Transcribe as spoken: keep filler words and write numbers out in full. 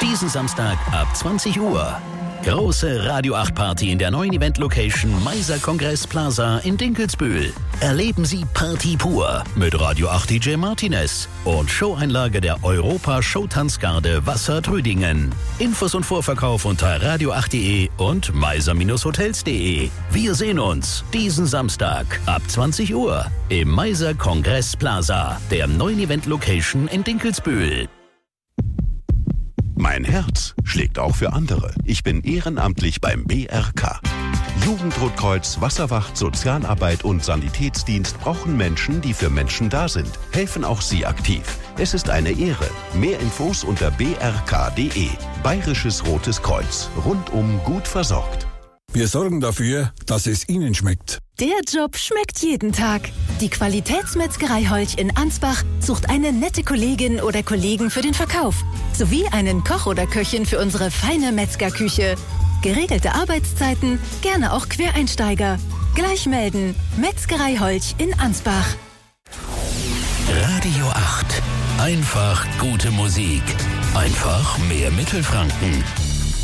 Diesen Samstag ab zwanzig Uhr. Große Radio acht Party in der neuen Event-Location Meiser Kongress Plaza in Dinkelsbühl. Erleben Sie Party pur mit Radio acht D J Martinez und Showeinlage der Europa-Showtanzgarde Wasser-Trüdingen. Infos und Vorverkauf unter radio acht punkt de und meiser hotels punkt de. Wir sehen uns diesen Samstag ab zwanzig Uhr im Meiser Kongress Plaza, der neuen Event-Location in Dinkelsbühl. Mein Herz schlägt auch für andere. Ich bin ehrenamtlich beim B R K. Jugendrotkreuz, Wasserwacht, Sozialarbeit und Sanitätsdienst brauchen Menschen, die für Menschen da sind. Helfen auch Sie aktiv. Es ist eine Ehre. Mehr Infos unter b r k punkt de. Bayerisches Rotes Kreuz. Rundum gut versorgt. Wir sorgen dafür, dass es Ihnen schmeckt. Der Job schmeckt jeden Tag. Die Qualitätsmetzgerei Holch in Ansbach sucht eine nette Kollegin oder Kollegen für den Verkauf. Sowie einen Koch oder Köchin für unsere feine Metzgerküche. Geregelte Arbeitszeiten, gerne auch Quereinsteiger. Gleich melden. Metzgerei Holch in Ansbach. Radio acht. Einfach gute Musik. Einfach mehr Mittelfranken.